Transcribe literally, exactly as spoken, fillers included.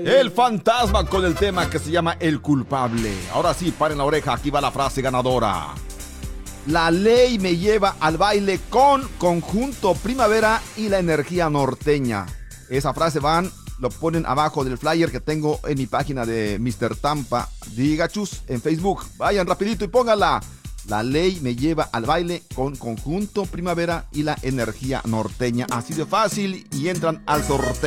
El Fantasma con el tema que se llama El Culpable. Ahora sí, paren la oreja, aquí va la frase ganadora. La ley me lleva al baile con Conjunto Primavera y la energía norteña. Esa frase van, lo ponen abajo del flyer que tengo en mi página de mister Tampa Digachus en Facebook. Vayan rapidito y pónganla. La ley me lleva al baile con Conjunto Primavera y la energía norteña. Así de fácil y entran al sorteo.